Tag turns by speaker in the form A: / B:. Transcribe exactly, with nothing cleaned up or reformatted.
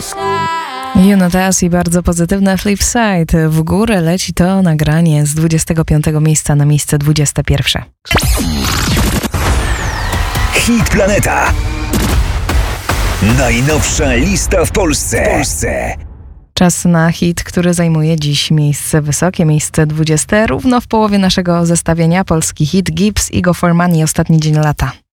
A: Jonatas i bardzo pozytywne Flipside. W górę leci to nagranie z dwudziestego piątego miejsca na miejsce dwudzieste pierwsze.
B: Hit Planeta. Najnowsza lista w Polsce. W Polsce.
A: Czas na hit, który zajmuje dziś miejsce wysokie, miejsce dwudzieste. Równo w połowie naszego zestawienia polski hit Gibbs i Go For Money, Ostatni dzień lata.